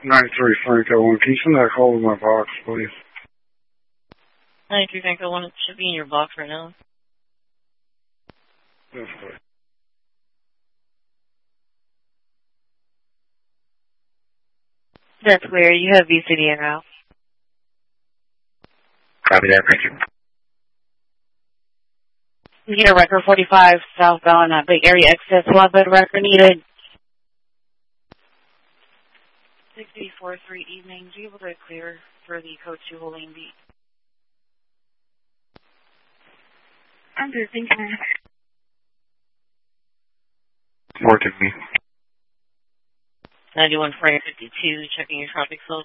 93 Franco 1. Can you send that call to my box, please? 93 Franco 1. It should be in your box right now. Yes, please. That's clear. You have VCD en route. Copy that, Richard. You get a record 45 southbound at Big Area Exit. Flatbed record needed. 643 evening. Do you able to clear for the code 2 holding beat? I'm good, thank you. Report to me. 91 Frank 52, checking your traffic flow.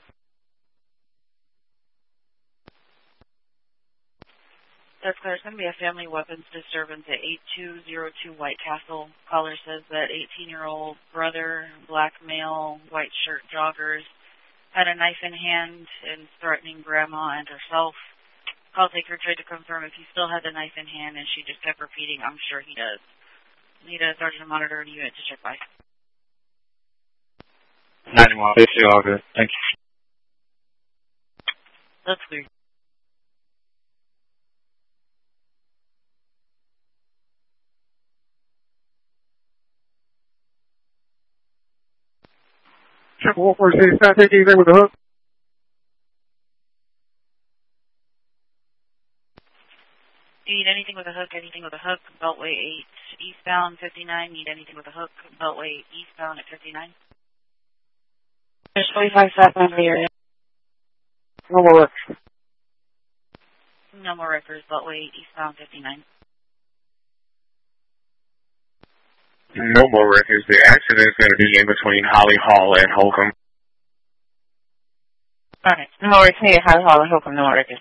That's clear. It's going to be a family weapons disturbance at 8202 White Castle. Caller says that 18-year-old brother, black male, white shirt joggers, had a knife in hand and threatening grandma and herself. Call taker tried to confirm if he still had the knife in hand, and she just kept repeating, "I'm sure he does." Need a sergeant to monitor the unit to check by. 91, 50, all good. Thank you. That's clear. Check 146, can I take anything with the hook? Need anything with a hook, anything with a hook, Beltway 8, eastbound 59, need anything with a hook, Beltway eastbound at 59. There's 25 southbound of the area. No more records. No more records, Beltway eastbound 59. No more records. The accident's going to be in between Holly Hall and Holcomb. Alright, no worries, hey, Holly Hall and Holcomb, no more records.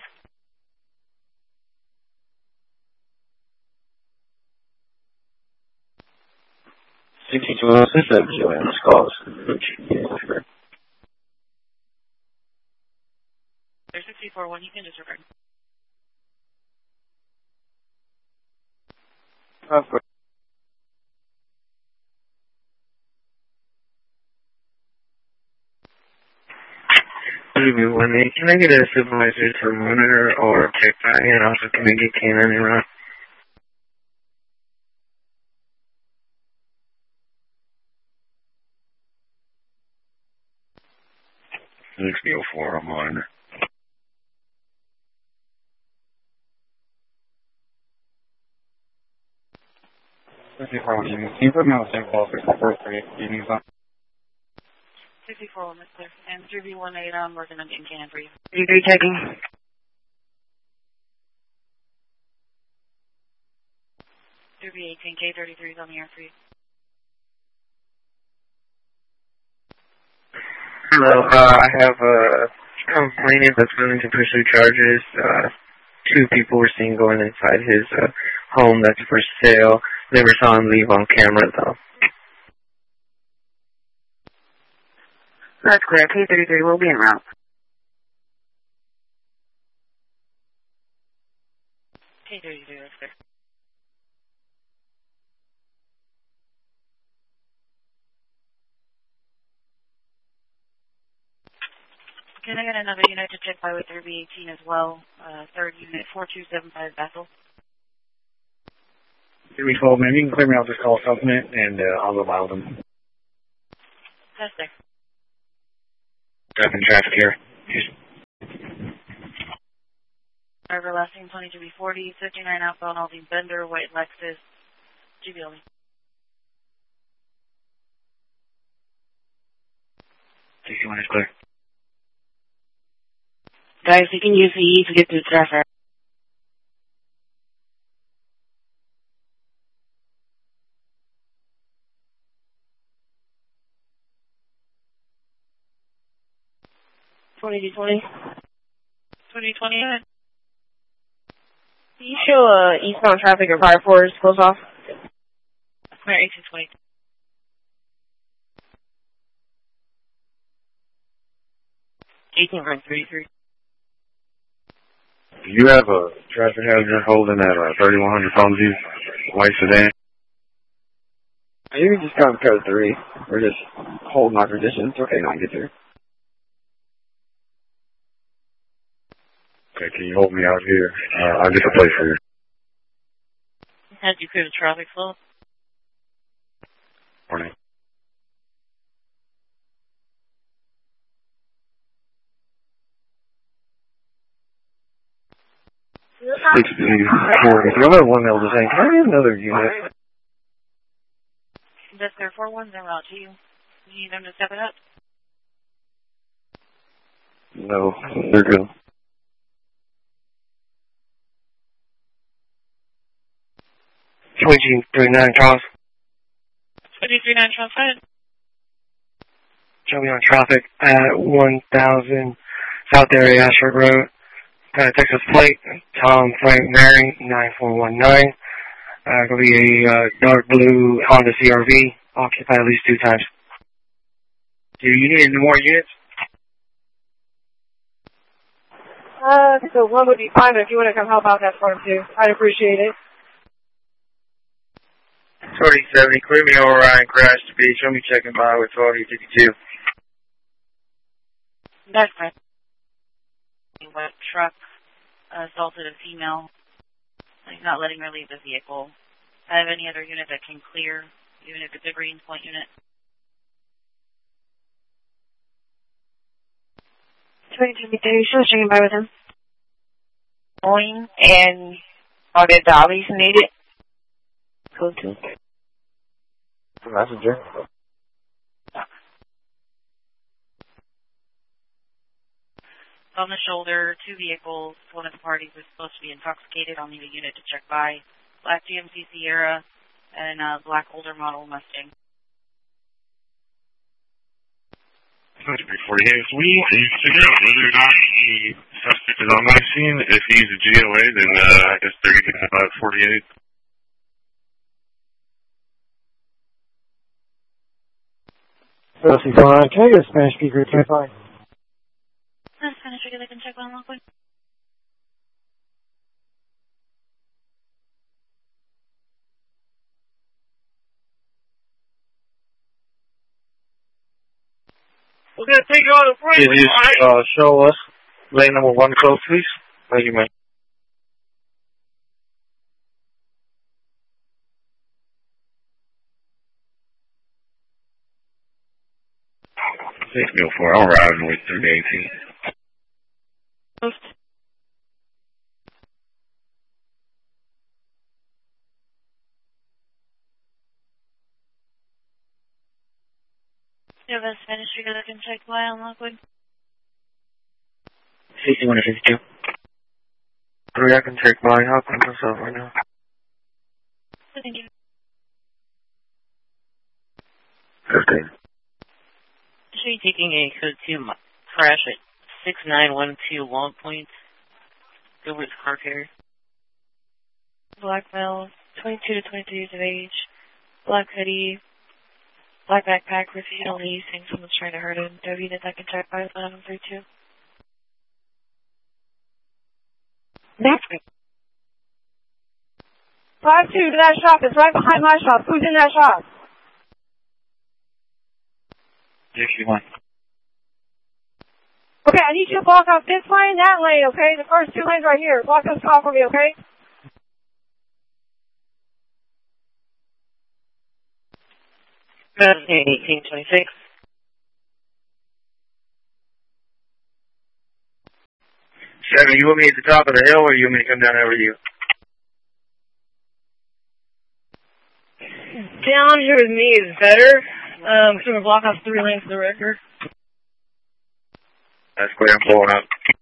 6207 Joanne's calls. There's 641, you can disregard. Of course. Can I get a supervisor to monitor or check that? And also, can I get K9 and run? 6004, I'm on. Can you put me on the same call for the first 3 evenings on? 641, that's clear. And 3B18, I'm working on getting K9 for you. 33 checking. 3B18, K33 is on the air for you. Hello, I have a complainant that's willing to pursue charges. 2 people were seen going inside his home that's for sale. Never saw him leave on camera, though. That's clear. K33 will be en route. K33, that's clear. Can I get another unit to check by with 3B18 as well? 3rd unit, 4275 Bethel. 312, man, you can clear me out this call supplement, and I'll go by with them. That's there. Driving traffic here. Everlasting 22B40, 59 outbound, Aldine Bender, white Lexus, GBLE. DC1 is clear. Guys, you can use the E to get through traffic. Can you show eastbound traffic or fire force close off? Clear 1820. You have a traffic hazard holding at 3100 Palmview, white sedan. You can just come code 3. We're just holding our position. It's okay, not get there. Okay, can you hold me out here? I'll get a place for you. Had you clear the traffic flow? Morning. Y'all have one L the same. Can I get another unit? That's their 4-1's en route to you. You need them to step it up? No, they're good. 2239 Charles. 2239 Charles, go ahead. Show me on traffic at 1000 South Area Ashford Road. Got a Texas plate, Tom Frank Mary 9419. Gonna be a dark blue Honda CRV, occupied at least 2 times. Do you need any more units? I think the one would be fine, but if you want to come help out, that's fine too. I'd appreciate it. 2070, clear me over Ryan Crash to be. Show me checking by with 1252. That's fine. What truck assaulted a female? He's not letting her leave the vehicle. I have any other unit that can clear, even if it's a Greens Point unit. 2253, she was checking by with him. Going, and are there dollies needed? Go to. Messenger. On the shoulder, 2 vehicles. One of the parties is supposed to be intoxicated. I'll need a unit to check by. Black GMC Sierra and a black older model Mustang. 48. We need to figure out whether or not the suspect is on my scene. If he's a GOA, then I guess they're getting about 48. Chelsea, go on. Can I get a Spanish speaker to clarify? Spanish speaker, they can check by real quick. We're going to take you on the front. Can you show us lane number 1 code, please? Thank you, man. Take me for I'm riding with 318. You have a Spanish speaker that can check by on Lockwood? 5152. I can check by. I'll put myself right now. Thank you. 15. Should be taking a code 2 crash at 6912 Long Point. Gilbert's car carrier. Black male, 22 to 23 years of age. Black hoodie. Black backpack, refused on leave, saying someone's trying to hurt him. Do you have units that can check by with 1132? Next. 5-2 to that shop. It's right behind my shop. Who's in that shop? 61. Okay, I need you to block off this lane, that lane, okay? The first 2 lanes right here. Block those off for me, okay? Mountain 1826. Seven, you want me at the top of the hill, or you want me to come down over you? Down here with me is better. So we're block off 3 lanes to the record. That's clear, I'm pulling up.